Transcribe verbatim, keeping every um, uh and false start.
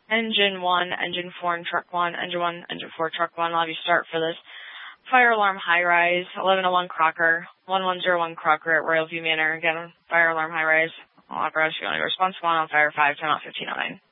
Engine one, Engine four, and Truck one. Engine one, Engine four, Truck one. I'll have you start for this fire alarm high-rise, eleven oh one Crocker, one one zero one Crocker at Royal View Manor. Again, fire alarm high-rise. I'll authorize you on response one on fire five, time out fifteen oh nine.